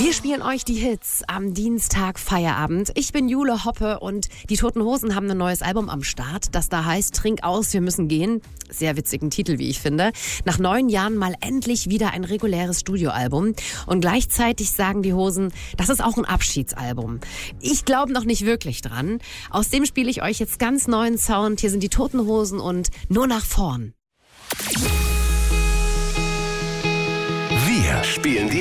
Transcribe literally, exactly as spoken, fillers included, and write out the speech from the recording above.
Wir spielen euch die Hits am Dienstag Feierabend. Ich bin Jule Hoppe und die Toten Hosen haben ein neues Album am Start, das da heißt Trink aus, wir müssen gehen. Sehr witzigen Titel, wie ich finde. Nach neun Jahren mal endlich wieder ein reguläres Studioalbum. Und gleichzeitig sagen die Hosen, das ist auch ein Abschiedsalbum. Ich glaube noch nicht wirklich dran. Aus dem spiele ich euch jetzt ganz neuen Sound. Hier sind die Toten Hosen und Nur nach vorn. Wir spielen die